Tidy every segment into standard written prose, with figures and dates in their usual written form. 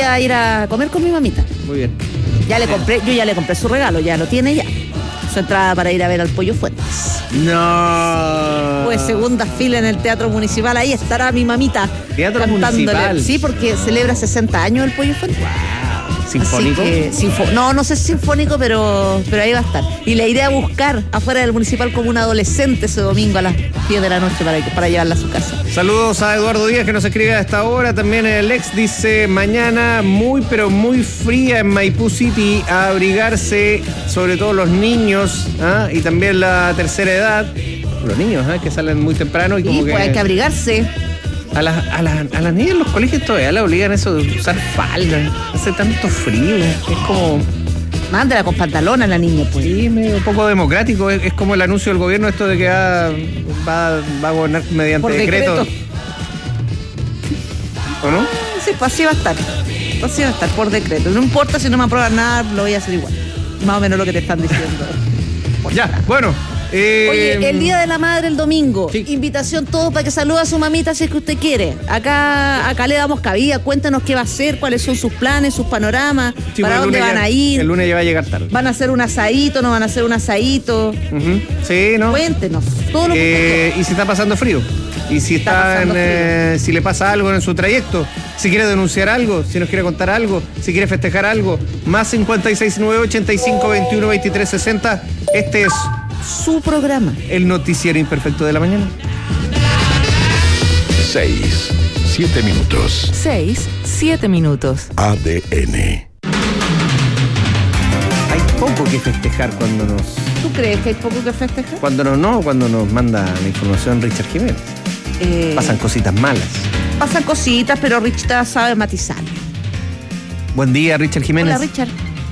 a ir a comer con mi mamita. Muy bien. Yo ya le compré su regalo, ya lo tiene ya. Su entrada para ir a ver al Pollo Fuentes. No. Pues segunda fila en el Teatro Municipal, ahí estará mi mamita. Teatro cantándole. Municipal. Sí, porque celebra 60 años el Pollo Fuentes. ¿Sinfónico? No sé si sinfónico, pero ahí va a estar. Y la iré a buscar afuera del Municipal como un adolescente ese domingo a las 10 de la noche para llevarla a su casa. Saludos a Eduardo Díaz que nos escribe a esta hora. También el ex dice, mañana muy pero muy fría en Maipú City, a abrigarse, sobre todo los niños, ¿ah? Y también la tercera edad. Los niños, ¿ah? Que salen muy temprano y como pues que... hay que abrigarse. A las niñas en los colegios todavía la obligan eso de usar falda. Hace tanto frío. Es como... Mándala con pantalón a la niña, pues. Sí, un poco democrático. Es como el anuncio del gobierno esto de que va a gobernar mediante por decreto. ¿O no? Sí, pues así va a estar. Así va a estar, por decreto. No importa si no me aprueban nada, lo voy a hacer igual. Más o menos lo que te están diciendo. Ya, bueno. Oye, el Día de la Madre el domingo. Sí. Invitación todos para que salude a su mamita si es que usted quiere. Acá le damos cabida. Cuéntanos qué va a hacer, cuáles son sus planes, sus panoramas, Sí, para dónde van a ir. El lunes ya va a llegar tarde. ¿Van a hacer un asadito? ¿No van a hacer un asadito? Uh-huh. Sí, ¿no? Cuéntenos. Todo lo que y si está pasando frío. Y si si le pasa algo en su trayecto, si quiere denunciar algo, si nos quiere contar algo, si quiere festejar algo, más 569-85-21-23-60. Este es su programa. El noticiero imperfecto de la mañana. 6-7 minutos. 6-7 minutos. ADN. Hay poco que festejar cuando nos... ¿Tú crees que hay poco que festejar? Cuando nos manda la información Richard Jiménez. Pasan cositas malas. Pasan cositas, pero Richard sabe matizar. Buen día, Richard Jiménez. Hola, Richard.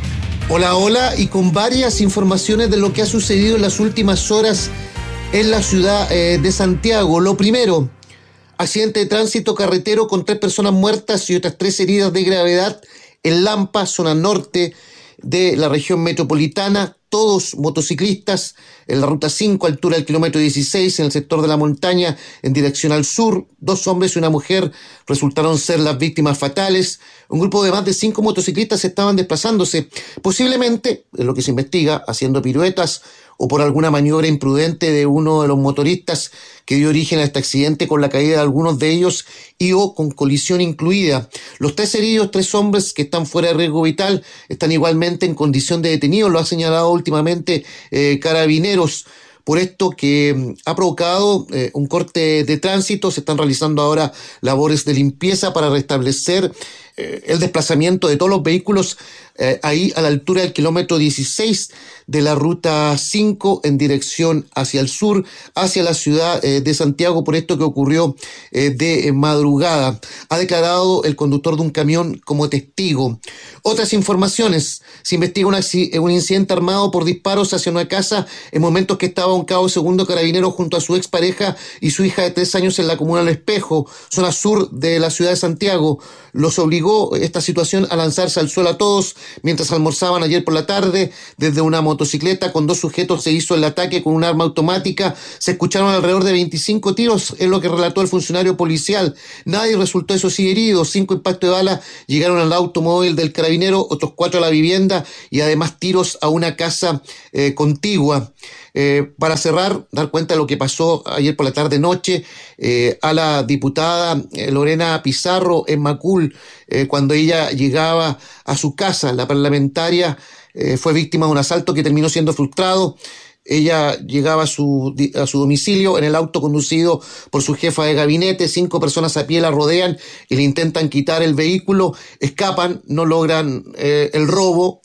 Hola, y con varias informaciones de lo que ha sucedido en las últimas horas en la ciudad de Santiago. Lo primero, accidente de tránsito carretero con 3 personas muertas y otras 3 heridas de gravedad en Lampa, zona norte de la región metropolitana. Todos motociclistas en la ruta 5, altura del kilómetro 16, en el sector de la montaña, en dirección al sur. 2 hombres y una mujer resultaron ser las víctimas fatales. Un grupo de más de 5 motociclistas estaban desplazándose, posiblemente, en lo que se investiga, haciendo piruetas o por alguna maniobra imprudente de uno de los motoristas que dio origen a este accidente, con la caída de algunos de ellos y o con colisión incluida. Los 3 heridos, 3 hombres que están fuera de riesgo vital, están igualmente en condición de detenidos, lo ha señalado últimamente Carabineros. Por esto que ha provocado un corte de tránsito. Se están realizando ahora labores de limpieza para restablecer el desplazamiento de todos los vehículos ahí a la altura del kilómetro 16 de la ruta 5 en dirección hacia el sur, hacia la ciudad de Santiago, por esto que ocurrió de madrugada. Ha declarado el conductor de un camión como testigo. Otras informaciones: se investiga un incidente armado por disparos hacia una casa en momentos que estaba un cabo segundo carabinero junto a su expareja y su hija de 3 años en la comuna del Espejo, zona sur de la ciudad de Santiago. Los obligó esta situación a lanzarse al suelo a todos mientras almorzaban ayer por la tarde. Desde una motocicleta con 2 sujetos se hizo el ataque con un arma automática. Se escucharon alrededor de 25 tiros, es lo que relató el funcionario policial. Nadie resultó, eso sí, herido. 5 impactos de bala llegaron al automóvil del carabinero, otros 4 a la vivienda y además tiros a una casa contigua. Para cerrar, dar cuenta de lo que pasó ayer por la tarde-noche a la diputada Lorena Pizarro en Macul, cuando ella llegaba a su casa. La parlamentaria fue víctima de un asalto que terminó siendo frustrado. Ella llegaba a su domicilio en el auto conducido por su jefa de gabinete. 5 personas a pie la rodean y le intentan quitar el vehículo. Escapan, no logran el robo.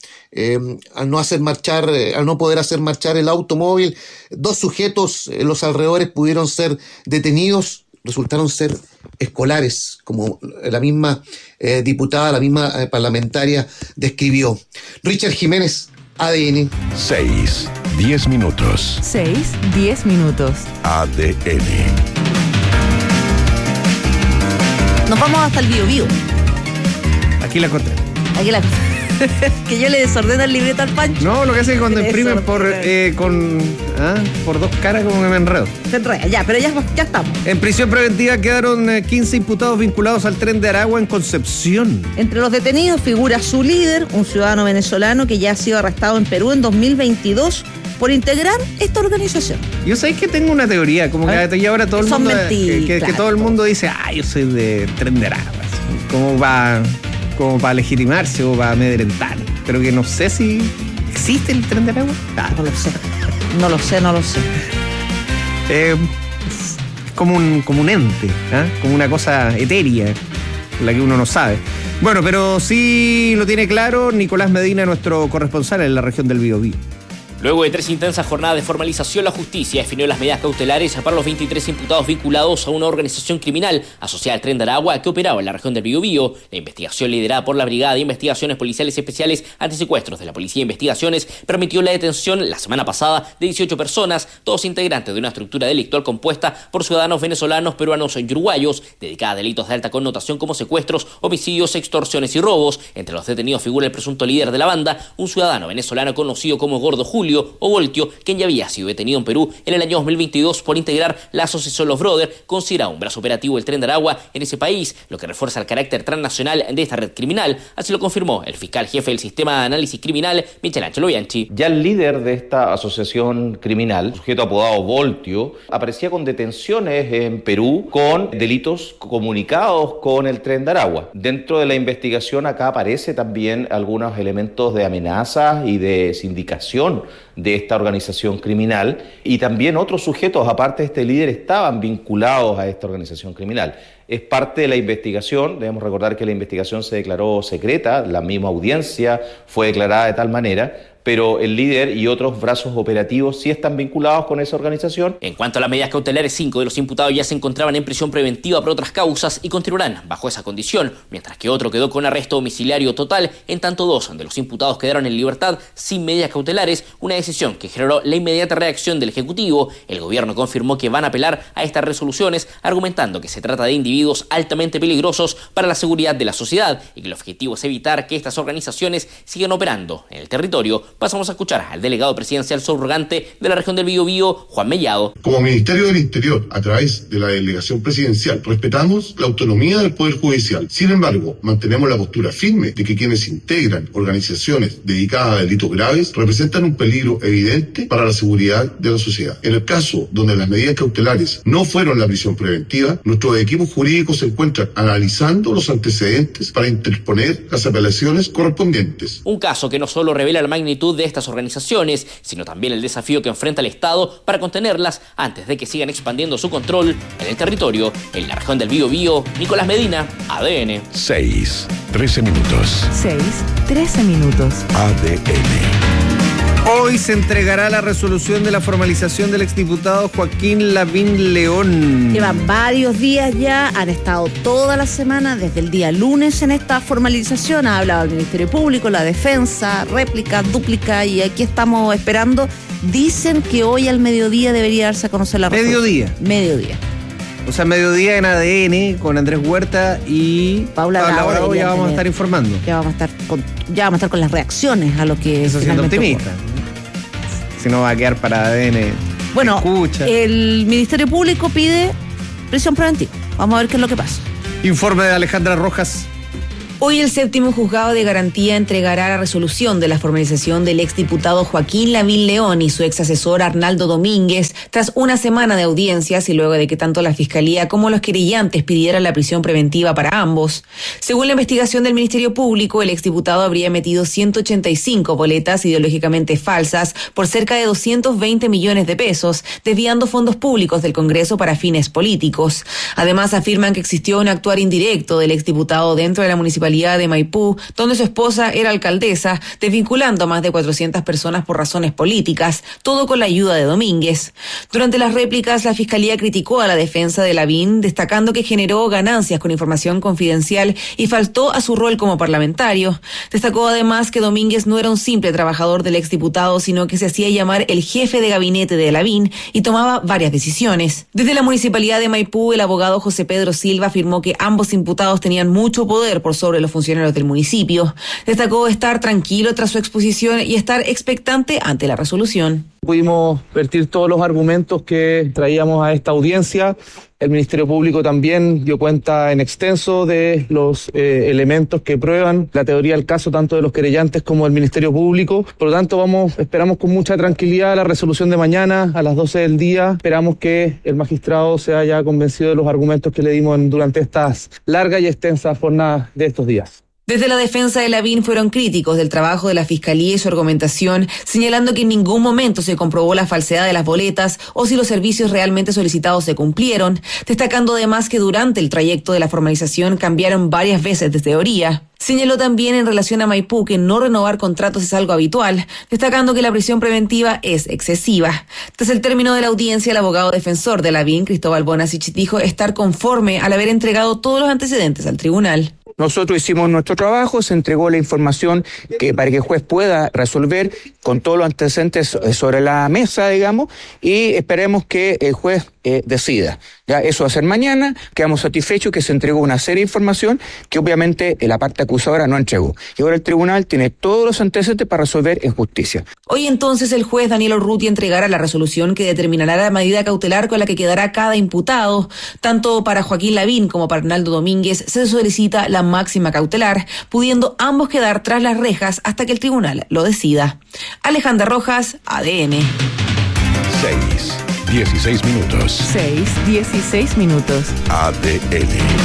Al no poder hacer marchar el automóvil, 2 sujetos en los alrededores pudieron ser detenidos. Resultaron ser escolares, como la misma diputada, la misma parlamentaria describió. Richard Jiménez, ADN. 6-10 minutos. 6-10 minutos. ADN. Nos vamos hasta el Biobío. Aquí la encontré. Aquí la Que yo le desordeno el libreto al Pancho. No, lo que hace es que cuando Eso, imprimen por dos caras como que me enredo. Se enreda, ya, pero ya estamos. En prisión preventiva quedaron 15 imputados vinculados al Tren de Aragua en Concepción. Entre los detenidos figura su líder, un ciudadano venezolano que ya ha sido arrestado en Perú en 2022 por integrar esta organización. Yo sé que tengo una teoría, como que y ahora todo el Son mundo mentiras, que claro. todo el mundo dice, yo soy de Tren de Aragua, como para legitimarse o para amedrentar. Pero que no sé si existe el Tren de Aragua. No lo sé. Es como un ente, como una cosa etérea, la que uno no sabe. Bueno, pero sí lo tiene claro Nicolás Medina, nuestro corresponsal en la región del Biobío. Luego de 3 intensas jornadas de formalización, la justicia definió las medidas cautelares para los 23 imputados vinculados a una organización criminal asociada al Tren de Aragua que operaba en la región del Biobío. La investigación, liderada por la Brigada de Investigaciones Policiales Especiales Antisecuestros de la Policía de Investigaciones, permitió la detención la semana pasada de 18 personas, todos integrantes de una estructura delictual compuesta por ciudadanos venezolanos, peruanos y uruguayos, dedicada a delitos de alta connotación como secuestros, homicidios, extorsiones y robos. Entre los detenidos figura el presunto líder de la banda, un ciudadano venezolano conocido como Gordo Julio o Voltio, quien ya había sido detenido en Perú en el año 2022 por integrar la asociación Los Brothers, considerado un brazo operativo del Tren de Aragua en ese país, lo que refuerza el carácter transnacional de esta red criminal. Así lo confirmó el fiscal jefe del Sistema de Análisis Criminal, Michelangelo Bianchi. Ya el líder de esta asociación criminal, sujeto apodado Voltio, aparecía con detenciones en Perú con delitos comunicados con el Tren de Aragua. Dentro de la investigación acá aparece también algunos elementos de amenazas y de sindicación de esta organización criminal, y también otros sujetos, aparte de este líder, estaban vinculados a esta organización criminal. Es parte de la investigación. Debemos recordar que la investigación se declaró secreta, la misma audiencia fue declarada de tal manera, pero el líder y otros brazos operativos sí están vinculados con esa organización. En cuanto a las medidas cautelares, 5 de los imputados ya se encontraban en prisión preventiva por otras causas y continuarán bajo esa condición, mientras que otro quedó con arresto domiciliario total, en tanto 2 de los imputados quedaron en libertad sin medidas cautelares, una decisión que generó la inmediata reacción del Ejecutivo. El gobierno confirmó que van a apelar a estas resoluciones, argumentando que se trata de individuos altamente peligrosos para la seguridad de la sociedad y que el objetivo es evitar que estas organizaciones sigan operando en el territorio. Pasamos a escuchar al delegado presidencial subrogante de la región del Biobío, Juan Mellado. Como Ministerio del Interior, a través de la delegación presidencial, respetamos la autonomía del Poder Judicial. Sin embargo, mantenemos la postura firme de que quienes integran organizaciones dedicadas a delitos graves representan un peligro evidente para la seguridad de la sociedad. En el caso donde las medidas cautelares no fueron la prisión preventiva, nuestros equipos jurídicos se encuentran analizando los antecedentes para interponer las apelaciones correspondientes. Un caso que no solo revela la magnitud de estas organizaciones, sino también el desafío que enfrenta el Estado para contenerlas antes de que sigan expandiendo su control en el territorio. En la región del Biobío, Nicolás Medina, ADN. 6:13 minutos. 6:13 minutos. ADN. Hoy se entregará la resolución de la formalización del exdiputado Joaquín Lavín León. Llevan varios días ya, han estado toda la semana, desde el día lunes en esta formalización. Ha hablado el Ministerio Público, la defensa, réplica, dúplica, y aquí estamos esperando. Dicen que hoy al mediodía debería darse a conocer la resolución. ¿Mediodía? O sea, mediodía en ADN con Andrés Huerta y Paula Bravo. Ya vamos a estar informando. Ya vamos a estar con las reacciones a lo que Eso siendo optimista. ocurre. Si no va a quedar para ADN. Bueno, Escucha. El Ministerio Público pide prisión preventiva. Vamos a ver qué es lo que pasa. Informe de Alejandra Rojas. Hoy el séptimo juzgado de garantía entregará la resolución de la formalización del exdiputado Joaquín Lavín León y su ex asesor Arnaldo Domínguez tras una semana de audiencias y luego de que tanto la Fiscalía como los querellantes pidieran la prisión preventiva para ambos. Según la investigación del Ministerio Público, el exdiputado habría emitido 185 boletas ideológicamente falsas por cerca de 220 millones de pesos, desviando fondos públicos del Congreso para fines políticos. Además, afirman que existió un actuar indirecto del exdiputado dentro de la municipalidad de Maipú, donde su esposa era alcaldesa, desvinculando a más de 400 personas por razones políticas, todo con la ayuda de Domínguez. Durante las réplicas, la Fiscalía criticó a la defensa de Lavín, destacando que generó ganancias con información confidencial y faltó a su rol como parlamentario. Destacó además que Domínguez no era un simple trabajador del exdiputado, sino que se hacía llamar el jefe de gabinete de Lavín y tomaba varias decisiones. Desde la municipalidad de Maipú, el abogado José Pedro Silva afirmó que ambos imputados tenían mucho poder por sobre sobre los funcionarios del municipio. Destacó estar tranquilo tras su exposición y estar expectante ante la resolución. Pudimos vertir todos los argumentos que traíamos a esta audiencia. El Ministerio Público también dio cuenta en extenso de los elementos que prueban la teoría del caso, tanto de los querellantes como del Ministerio Público. Por lo tanto, esperamos con mucha tranquilidad la resolución de mañana a las 12 del día. Esperamos que el magistrado se haya convencido de los argumentos que le dimos durante estas largas y extensas jornadas de estos días. Desde la defensa de Lavín fueron críticos del trabajo de la Fiscalía y su argumentación, señalando que en ningún momento se comprobó la falsedad de las boletas o si los servicios realmente solicitados se cumplieron, destacando además que durante el trayecto de la formalización cambiaron varias veces de teoría. Señaló también en relación a Maipú que no renovar contratos es algo habitual, destacando que la prisión preventiva es excesiva. Tras el término de la audiencia, el abogado defensor de Lavín, Cristóbal Bonasich, dijo estar conforme al haber entregado todos los antecedentes al tribunal. Nosotros hicimos nuestro trabajo, se entregó la información para que el juez pueda resolver con todos los antecedentes sobre la mesa, digamos, y esperemos que el juez decida. Ya eso va a ser mañana, quedamos satisfechos que se entregó una serie de información que obviamente la parte acusadora no entregó. Y ahora el tribunal tiene todos los antecedentes para resolver en justicia. Hoy entonces el juez Daniel Urrutia entregará la resolución que determinará la medida cautelar con la que quedará cada imputado. Tanto para Joaquín Lavín como para Arnaldo Domínguez se solicita la máxima cautelar, pudiendo ambos quedar tras las rejas hasta que el tribunal lo decida. Alejandra Rojas, ADN. 6:16 minutos. 6:16 minutos. ADN.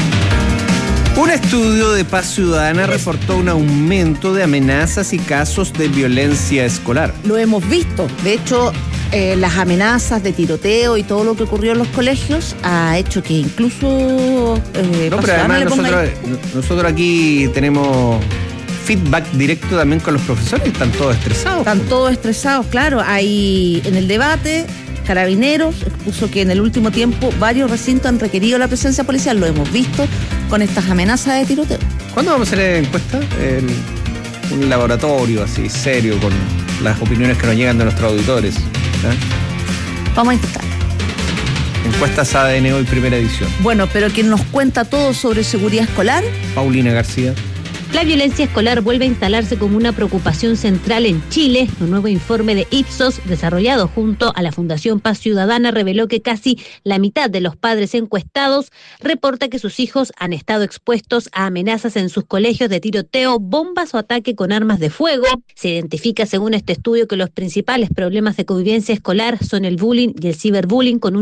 Un estudio de Paz Ciudadana reportó un aumento de amenazas y casos de violencia escolar. Lo hemos visto. De hecho, las amenazas de tiroteo y todo lo que ocurrió en los colegios ha hecho que incluso no, pero además nosotros aquí tenemos feedback directo también con los profesores. Están todos estresados. Están todos estresados, claro. Hay en el debate, Carabineros expuso que en el último tiempo varios recintos han requerido la presencia policial. Lo hemos visto con estas amenazas de tiroteo. ¿Cuándo vamos a hacer encuesta? Un laboratorio así serio con las opiniones que nos llegan de nuestros auditores. Vamos a intentar. Encuestas ADN hoy, primera edición. Bueno, pero quien nos cuenta todo sobre seguridad escolar, Paulina García. La violencia escolar vuelve a instalarse como una preocupación central en Chile. Un nuevo informe de Ipsos, desarrollado junto a la Fundación Paz Ciudadana, reveló que casi la mitad de los padres encuestados reporta que sus hijos han estado expuestos a amenazas en sus colegios de tiroteo, bombas o ataque con armas de fuego. Se identifica, según este estudio, que los principales problemas de convivencia escolar son el bullying y el ciberbullying, con un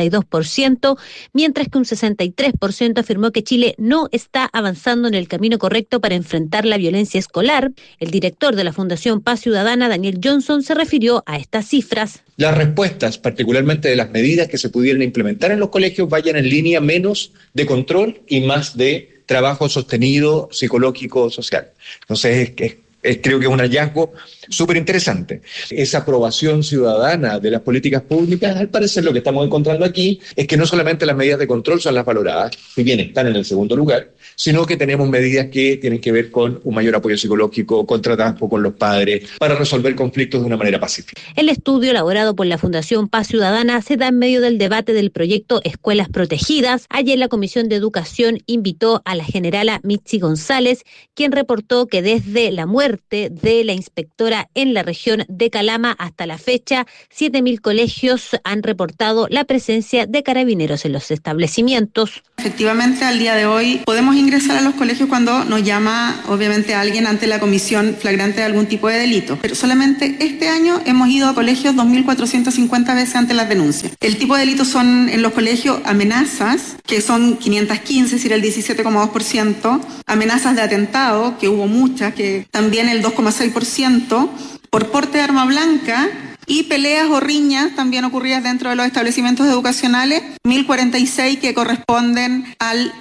62%, mientras que un 63% afirmó que Chile no está avanzando en el camino correcto para enfrentar la violencia escolar. El director de la Fundación Paz Ciudadana, Daniel Johnson, se refirió a estas cifras. Las respuestas, particularmente de las medidas que se pudieran implementar en los colegios, vayan en línea menos de control y más de trabajo sostenido, psicológico, social. Entonces, creo que es un hallazgo súper interesante. Esa aprobación ciudadana de las políticas públicas, al parecer lo que estamos encontrando aquí es que no solamente las medidas de control son las valoradas, si bien están en el segundo lugar, sino que tenemos medidas que tienen que ver con un mayor apoyo psicológico, con trabajo con los padres, para resolver conflictos de una manera pacífica. El estudio elaborado por la Fundación Paz Ciudadana se da en medio del debate del proyecto Escuelas Protegidas. Ayer la Comisión de Educación invitó a la generala Mitzi González, quien reportó que desde la muerte de la inspectora en la región de Calama hasta la fecha, 7.000 colegios han reportado la presencia de carabineros en los establecimientos. Efectivamente, al día de hoy podemos ingresar a los colegios cuando nos llama, obviamente, alguien ante la comisión flagrante de algún tipo de delito. Pero solamente este año hemos ido a colegios 2.450 veces ante las denuncias. El tipo de delitos son en los colegios amenazas, que son 515, es decir, el 17,2%, amenazas de atentado, que hubo muchas, que también el 2,6%, por porte de arma blanca, y peleas o riñas también ocurridas dentro de los establecimientos educacionales, 1.046, que corresponden al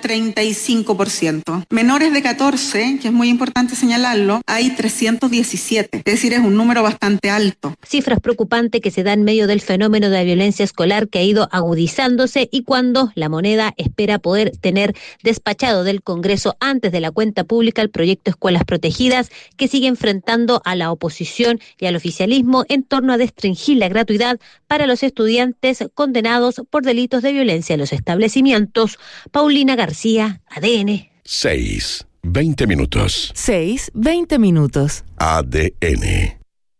35%. Menores de 14, que es muy importante señalarlo, hay 317, es decir, es un número bastante alto. Cifras preocupantes que se dan en medio del fenómeno de la violencia escolar que ha ido agudizándose y cuando la moneda espera poder tener despachado del Congreso antes de la cuenta pública el proyecto Escuelas Protegidas, que sigue enfrentando a la oposición y al oficialismo en torno a restringir la gratuidad para los estudiantes condenados por delitos de violencia en los establecimientos. Paulina García, ADN. 6. 20 minutos. 6, 20 minutos. ADN.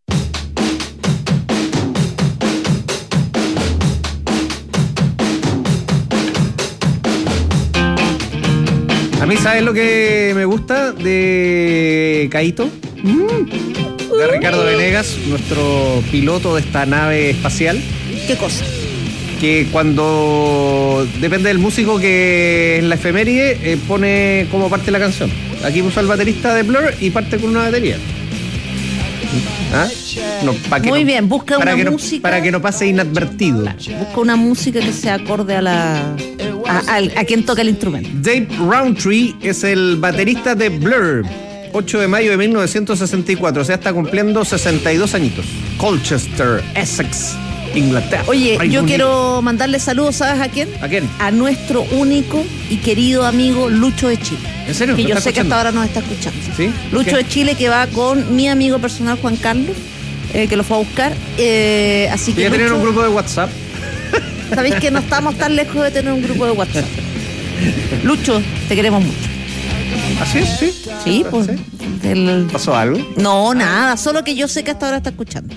A mí, ¿sabes lo que me gusta de Caíto? De Ricardo Venegas, nuestro piloto de esta nave espacial. ¿Qué cosa? Que cuando depende del músico que en la efeméride pone como parte la canción. Aquí puso al baterista de Blur y parte con una batería. ¿Ah? No, Muy bien, busca una música. Para que no pase inadvertido. Busca una música que sea acorde a quien toca el instrumento. Dave Rowntree es el baterista de Blur. 8 de mayo de 1964, o sea, está cumpliendo 62 añitos. Colchester, Essex, Inglaterra. Oye, Reino yo Unido. quiero mandarle saludos, ¿sabes a quién? ¿A quién? A nuestro único y querido amigo Lucho de Chile. ¿En serio? Que ¿Lo yo está sé que escuchando? hasta ahora nos está escuchando. ¿Sí? Lucho de Chile, que va con mi amigo personal Juan Carlos, que lo fue a buscar. Así que Voy a tener Lucho, un grupo de WhatsApp. sabéis que no estamos tan lejos de tener un grupo de WhatsApp. Lucho, te queremos mucho. ¿Así es? Sí. Sí, pues. ¿Pasó algo? No, nada, solo que yo sé que hasta ahora está escuchando.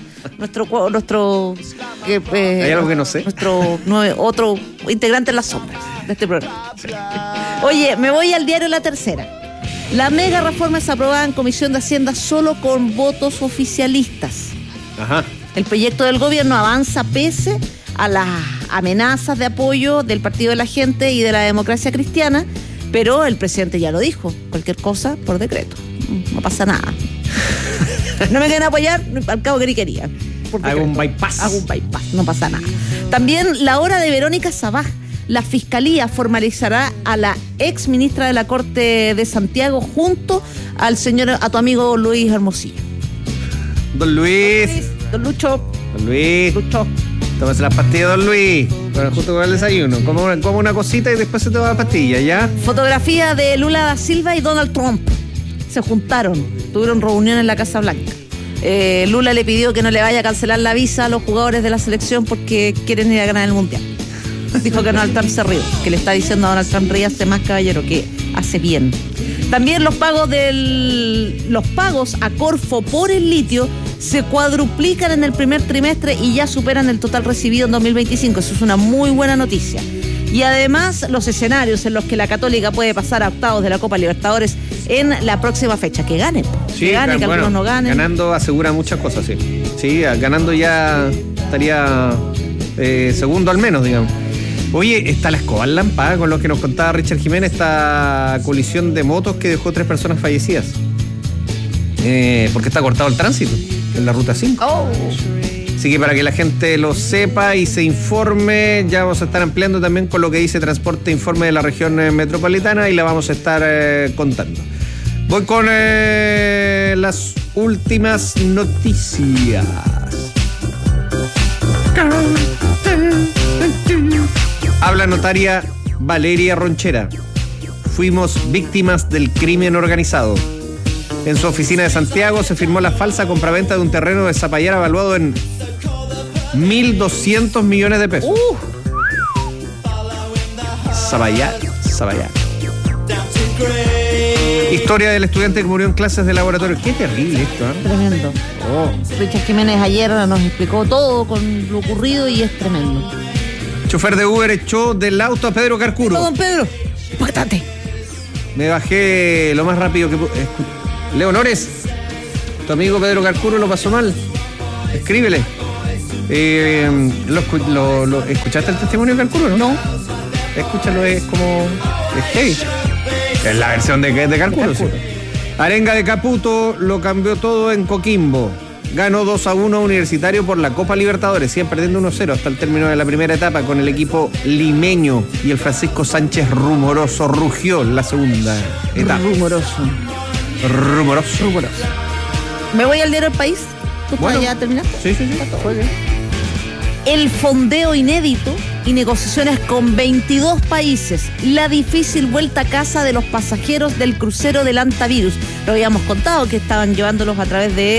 ¿Hay algo que no sé? Nuestro otro integrante en las sombras de este programa. Oye, me voy al diario La Tercera. La mega reforma es aprobada en Comisión de Hacienda solo con votos oficialistas. Ajá. El proyecto del gobierno avanza pese a las amenazas de apoyo del Partido de la Gente y de la Democracia Cristiana, pero el presidente ya lo dijo, cualquier cosa por decreto. No pasa nada. No me quieren apoyar, al cabo que ni quería. Hago un bypass. Hago un bypass, no pasa nada. También la hora de Verónica Sabaj. La Fiscalía formalizará a la ex ministra de la Corte de Santiago junto a tu amigo Luis Hermosillo. Don Luis. Don Lucho. Don Luis. Lucho. Tómase las pastillas, don Luis. Bueno, justo con el desayuno. Como una cosita y después se toma la pastilla, ¿ya? Fotografía de Lula da Silva y Donald Trump. Se juntaron, tuvieron reunión en la Casa Blanca. Lula le pidió que no le vaya a cancelar la visa a los jugadores de la selección porque quieren ir a ganar el Mundial. Dijo que Donald Trump se rió, que le está diciendo a Donald Trump, ríase más, caballero, que hace bien. También los pagos a Corfo por el litio se cuadruplican en el primer trimestre y ya superan el total recibido en 2025. Eso es una muy buena noticia. Y además los escenarios en los que la Católica puede pasar a octavos de la Copa Libertadores en la próxima fecha. Que ganen. Sí, que ganen, que algunos no ganen. Ganando asegura muchas cosas, sí. Sí, ganando ya estaría segundo al menos, digamos. Oye, está la escoba enlampada con lo que nos contaba Richard Jiménez, esta colisión de motos que dejó 3 personas fallecidas. Porque está cortado el tránsito en la ruta 5. Oh. Así que para que la gente lo sepa y se informe, ya vamos a estar ampliando también con lo que dice Transporte Informe de la región metropolitana y la vamos a estar contando. Voy con las últimas noticias. Habla notaria Valeria Ronchera. Fuimos víctimas del crimen organizado. En su oficina de Santiago se firmó la falsa compraventa de un terreno de Zapallar evaluado en 1.200 millones de pesos. Zapallar. Historia del estudiante que murió en clases de laboratorio. Qué terrible esto, ¿eh? Tremendo. Richard Jiménez ayer nos explicó todo con lo ocurrido y es tremendo. Chofer de Uber echó del auto a Pedro Carcuro. Don Pedro, impactante. Me bajé lo más rápido que pude. Leonores, tu amigo Pedro Carcuro lo pasó mal. Escríbele. ¿Escuchaste el testimonio de Carcuro, no? No. Escúchalo, es como... es heavy. Es la versión de Carcuro. Sí. Arenga de Caputo lo cambió todo en Coquimbo. Ganó 2-1 Universitario por la Copa Libertadores. Siguen perdiendo 1-0 hasta el término de la primera etapa con el equipo limeño. Y el Francisco Sánchez rumoroso rugió en la segunda etapa. Rumoroso. Me voy al diario El País. ¿Tú ya terminaste? Sí. Muy bien. El fondeo inédito y negociaciones con 22 países. La difícil vuelta a casa de los pasajeros del crucero del Antavirus. Lo habíamos contado que estaban llevándolos a través de